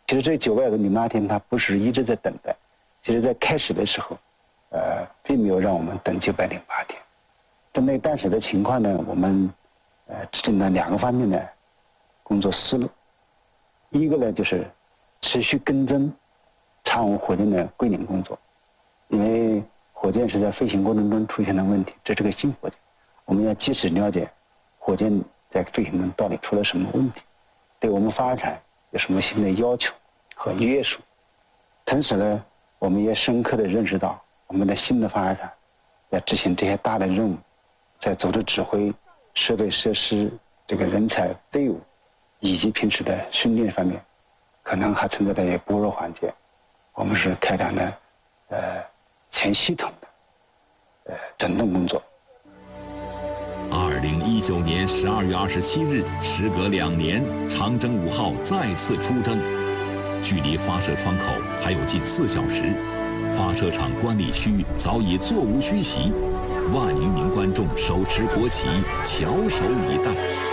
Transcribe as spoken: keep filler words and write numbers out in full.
其实这九百个零八天，它不是一直在等待，其实在开始的时候，呃，并没有让我们等九百零八天。针对当时的情况呢，我们呃制定了两个方面的工作思路。一个呢，就是持续跟踪长虹火箭的归零工作，因为火箭是在飞行过程中出现了问题，这是个新火箭，我们要及时了解火箭在飞行中到底出了什么问题，对我们发展有什么新的要求和约束。同时呢，我们也深刻地认识到，我们的新的发展要执行这些大的任务，在组织指挥、设备设施、这个人才队伍以及平时的训练方面，可能还存在的一些薄弱环节。我们是开展了呃全系统的呃整顿工作。 二零一九年十二月二十七日，时隔两年，长征五号再次出征，距离发射窗口还有近四小时，发射场观礼区早已座无虚席，万余名观众手持国旗，翘首以待。